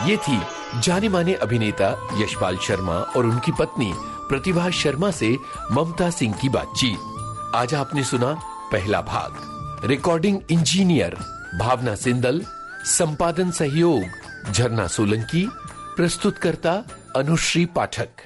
ये थी जाने माने अभिनेता यशपाल शर्मा और उनकी पत्नी प्रतिभा शर्मा से ममता सिंह की बातचीत। आज आपने सुना पहला भाग। रिकॉर्डिंग इंजीनियर भावना सिंदल, संपादन सहयोग झरना सोलंकी, प्रस्तुतकर्ता अनुश्री पाठक।